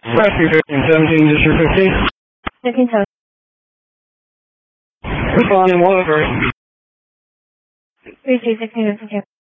Rescue 1517, District 15. 1517. Responding, what over? 326 units, okay.